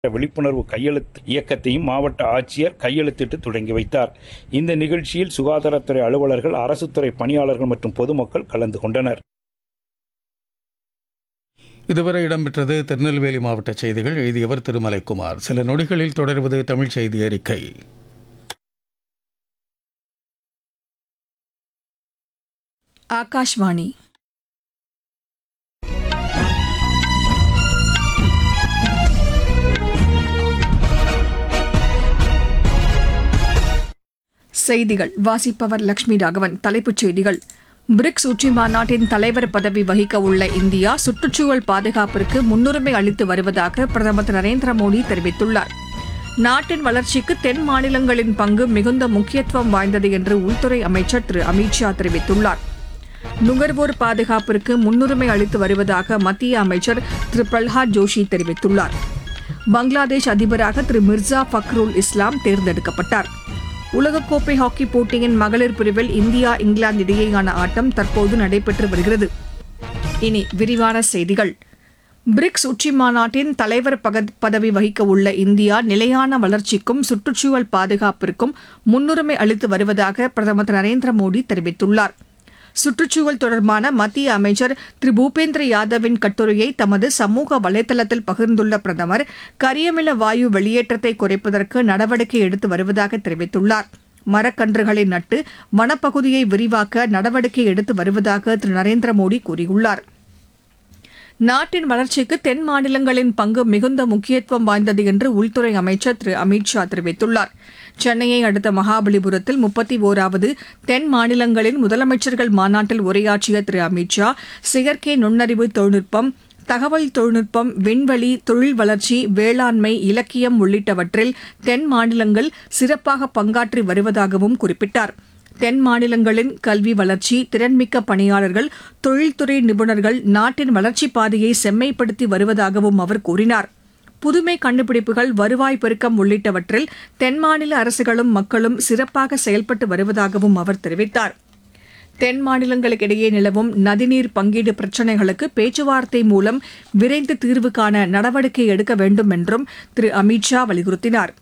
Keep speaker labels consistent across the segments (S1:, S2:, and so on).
S1: விழிப்புணர்வு கையெழுத்து இயக்கத்தையும் மாவட்ட ஆட்சியர் கையெழுத்திட்டு தொடங்கி வைத்தார். இந்த நிகழ்ச்சியில் சுகாதாரத்துறை அலுவலர்கள், அரசுத்துறை பணியாளர்கள் மற்றும் பொதுமக்கள் கலந்து கொண்டனர்.
S2: இதுவரை இடம்பெற்றது திருநெல்வேலி மாவட்ட செய்திகள். எழுதியவர் திருமலைக்குமார். சில நொடிகளில் தொடர்வது தமிழ் செய்தி அறிக்கை.
S3: ஆகாஷ்வாணி. செய்திகள் வாசிப்பவர் லட்சுமி ராகவன். தலைப்புச் செய்திகள்: பிரிக்ஸ் உச்சி மாநாட்டின் தலைவர் பதவி வகிக்க உள்ள இந்தியா சுற்றுச்சூழல் பாதுகாப்பிற்கு முன்னுரிமை அளித்து வருவதாக பிரதமர் திரு நரேந்திர மோடி தெரிவித்துள்ளார். நாட்டின் வளர்ச்சிக்கு தென் மாநிலங்களின் பங்கு மிகுந்த முக்கியத்துவம் வாய்ந்தது என்று உள்துறை அமைச்சர் திரு அமித் ஷா தெரிவித்துள்ளார். நுகர்வோர் பாதுகாப்பிற்கு முன்னுரிமை அளித்து வருவதாக மத்திய அமைச்சர் திரு பிரல்ஹாத் ஜோஷி தெரிவித்துள்ளார். பங்களாதேஷ் அதிபராக திரு மிர்சா ஃபக்ருல் இஸ்லாம் தேர்ந்தெடுக்கப்பட்டார். உலகக்கோப்பை ஹாக்கி போட்டியின் மகளிர் பிரிவில் இந்தியா, இங்கிலாந்து இடையேயான ஆட்டம் தற்போது நடைபெற்று வருகிறது. இனி விரிவான செய்திகள். பிரிக்ஸ் உச்சி மாநாட்டின் தலைவர் பதவி வகிக்க உள்ள இந்தியா நிலையான வளர்ச்சிக்கும் சுற்றுச்சூழல் பாதுகாப்பிற்கும் முன்னுரிமை அளித்து வருவதாக பிரதமர் திரு நரேந்திர மோடி தெரிவித்துள்ளார். சுற்றுச்சூழல் தொடர்பான மத்திய அமைச்சர் திரு பூபேந்திர யாதவின் கட்டுரையை தமது சமூக வலைதளத்தில் பகிர்ந்துள்ள பிரதமர், கரியமில வாயு வெளியேற்றத்தை குறைப்பதற்கு நடவடிக்கை எடுத்து வருவதாக தெரிவித்துள்ளார். மரக்கன்றுகளை நட்டு வனப்பகுதியை விரிவாக்க நடவடிக்கை எடுத்து வருவதாக திரு நரேந்திர மோடி கூறியுள்ளார். நாட்டின் வளர்ச்சிக்கு தென் மாநிலங்களின் பங்கு மிகுந்த முக்கியத்துவம் வாய்ந்தது என்று உள்துறை அமைச்சர் திரு அமித் ஷா தெரிவித்துள்ளார். சென்னையை அடுத்த மகாபலிபுரத்தில் 31வது தென் மாநிலங்களின் முதலமைச்சர்கள் மாநாட்டில் உரையாற்றிய திரு அமித் ஷா, செயற்கை நுண்ணறிவு தொழில்நுட்பம், தகவல் தொழில்நுட்பம், விண்வெளி, தொழில் வளர்ச்சி, வேளாண்மை, இலக்கியம் உள்ளிட்டவற்றில் தென் மாநிலங்கள் சிறப்பாக பங்காற்றி வருவதாகவும் குறிப்பிட்டார். தென் மாநிலங்களின் கல்வி வளர்ச்சி, திறன்மிக்க பணியாளர்கள், தொழில்துறை நிபுணர்கள் நாட்டின் வளர்ச்சிப் பாதையை செம்மைப்படுத்தி வருவதாகவும் அவர் கூறினார். புதுமை கண்டுபிடிப்புகள், வருவாய் பெருக்கம் உள்ளிட்டவற்றில் தென் மாநில அரசுகளும் மக்களும் சிறப்பாக செயல்பட்டு வருவதாகவும் அவர் தெரிவித்தார். தென் மாநிலங்களுக்கிடையே நிலவும் நதிநீர் பங்கீடு பிரச்சினைகளுக்கு பேச்சுவார்த்தை மூலம் விரைந்து தீர்வு காண நடவடிக்கை எடுக்க வேண்டும் என்றும் திரு அமித் ஷா வலியுறுத்தினார்.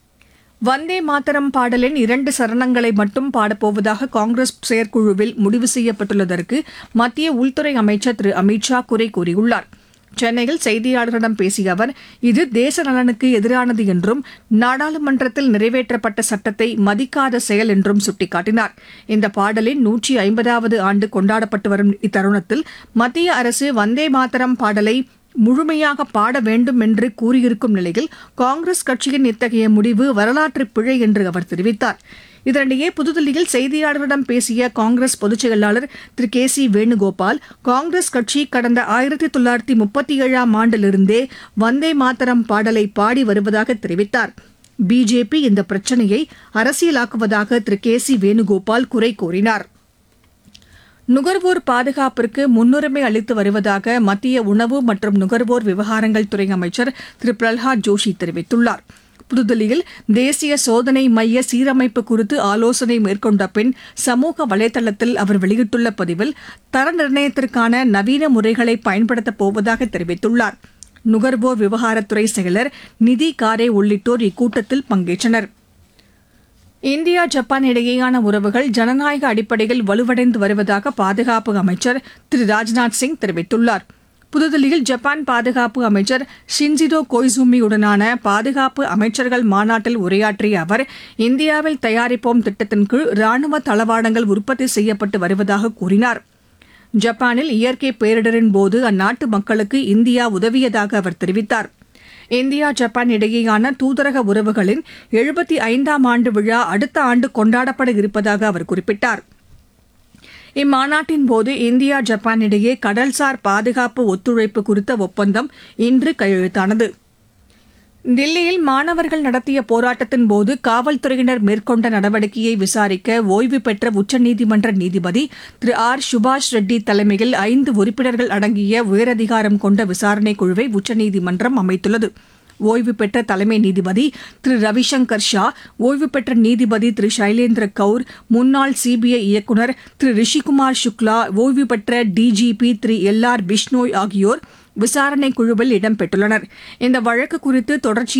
S3: வந்தே மாதரம் பாடலின் 2 சரணங்களை மட்டும் பாடப்போவதாக காங்கிரஸ் செயற்குழுவில் முடிவு செய்யப்பட்டுள்ளதற்கு மத்திய உள்துறை அமைச்சர் திரு அமித் ஷா குறை கூறியுள்ளார். சென்னையில் செய்தியாளர்களிடம் பேசிய அவர், இது தேச நலனுக்கு எதிரானது என்றும் நாடாளுமன்றத்தில் நிறைவேற்றப்பட்ட சட்டத்தை மதிக்காத செயல் என்றும் சுட்டிக்காட்டினார். இந்த பாடலின் 150வது ஆண்டு கொண்டாடப்பட்டு வரும் இத்தருணத்தில் மத்திய அரசு வந்தே மாதரம் பாடலை முழுமையாக பாட வேண்டும் என்று கூறியிருக்கும் நிலையில் காங்கிரஸ் கட்சியின் இத்தகைய முடிவு வரலாற்று பிழை என்று அவர் தெரிவித்தார். இதனிடையே புதுதில்லியில் செய்தியாளர்களிடம் பேசிய காங்கிரஸ் பொதுச் செயலாளர் திரு கே.சி. வேணுகோபால், காங்கிரஸ் கட்சி கடந்த 1937ஆம் ஆண்டிலிருந்தே வந்தே மாதரம் பாடலை பாடி வருவதாக தெரிவித்தார். பிஜேபி இந்த பிரச்சினையை அரசியலாக்குவதாக திரு கே.சி. வேணுகோபால் குறை கூறினார். நுகர்வோர் பாதுகாப்பிற்கு முன்னுரிமை அளித்து வருவதாக மத்திய உணவு மற்றும் நுகர்வோர் விவகாரங்கள் துறை அமைச்சர் திரு பிரல்ஹாத் ஜோஷி தெரிவித்துள்ளார். புதுதில்லியில் தேசிய சோதனை மைய சீரமைப்பு குறித்து ஆலோசனை மேற்கொண்ட பின் சமூக வலைதளத்தில் அவர் வெளியிட்டுள்ள பதிவில், தர நிர்ணயத்திற்கான நவீன முறைகளை பயன்படுத்தப் போவதாக தெரிவித்துள்ளார். நுகர்வோர் விவகாரத்துறை செயலர் நிதி காரே உள்ளிட்டோர் இக்கூட்டத்தில் பங்கேற்றனர். இந்தியா, ஜப்பான் இடையேயான உறவுகள் ஜனநாயக அடிப்படையில் வலுவடைந்து வருவதாக பாதுகாப்பு அமைச்சர் திரு ராஜ்நாத் சிங் தெரிவித்துள்ளார். புதுதில்லியில் ஜப்பான் பாதுகாப்பு அமைச்சர் ஷின்சிடோ கோய்சுமியுடனான பாதுகாப்பு அமைச்சர்கள் மாநாட்டில் உரையாற்றிய அவர், இந்தியாவில் தயாரிப்போம் திட்டத்தின் கீழ் ராணுவ தளவாடங்கள் உற்பத்தி செய்யப்பட்டு வருவதாக கூறினார். ஜப்பானில் இயற்கை பேரிடரின் போது அந்நாட்டு மக்களுக்கு இந்தியா உதவியதாக அவர் தெரிவித்தார். இந்தியா, ஜப்பான் இடையேயான தூதரக உறவுகளின் 75ஆம் ஆண்டு விழா அடுத்த ஆண்டு கொண்டாடப்பட இருப்பதாக அவர் குறிப்பிட்டார். இம்மாநாட்டின் போது இந்தியா, ஜப்பான் இடையே கடல்சார் பாதுகாப்பு ஒத்துழைப்பு குறித்த ஒப்பந்தம் இன்று கையெழுத்தானது. தில்லியில் மாணவர்கள் நடத்திய போராட்டத்தின் போது காவல்துறையினர் மேற்கொண்ட நடவடிக்கையை விசாரிக்க ஓய்வு பெற்ற உச்சநீதிமன்ற நீதிபதி திரு ஆர் சுபாஷ் ரெட்டி தலைமையில் 5 உறுப்பினர்கள் அடங்கிய உயரதிகாரம் கொண்ட விசாரணை குழுவை உச்சநீதிமன்றம் அமைத்துள்ளது. ஓய்வு பெற்ற தலைமை நீதிபதி திரு ரவிசங்கர் ஷா, ஓய்வு பெற்ற நீதிபதி திரு சைலேந்திர கவுர், முன்னாள் சிபிஐ இயக்குநர் திரு ரிஷிகுமார் சுக்லா, ஓய்வு பெற்ற டிஜிபி திரு எல்.ஆர். பிஷ்னோய் ஆகியோர் விசாரணை குழுவில் இடம்பெற்றுள்ளனர். இந்த வழக்கு குறித்து தொடர்ச்சியாக